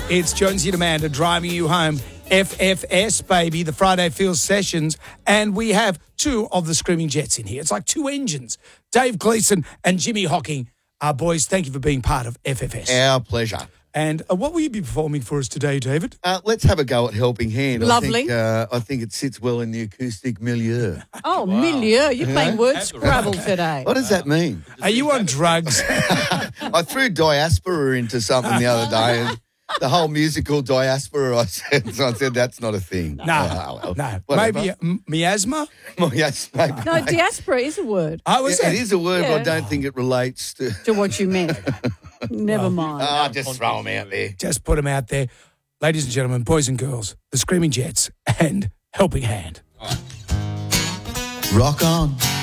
It's Jonesy and Amanda driving you home. FFS, baby, the Friday Feels Sessions. And we have two of the Screaming Jets in here. It's like two engines. Dave Gleeson and Jimmy Hocking. Boys, thank you for being part of FFS. Our pleasure. And what will you be performing for us today, David? Let's have a go at Helping Hand. Lovely. I think it sits well in the acoustic milieu. Oh, milieu. You're playing word Scrabble today. What does that mean? Are you on drugs? I threw diaspora into something the other day, and the whole musical diaspora, I said that's not a thing. No. Whatever. Maybe miasma? Well, yes, maybe. No, diaspora is a word. Oh, is It it? is a word, but I Yeah. don't think it relates to... To what you meant. Never mind. just throw them out there. Just put them out there. Ladies and gentlemen, boys and girls, the Screaming Jets and Helping Hand. Rock on.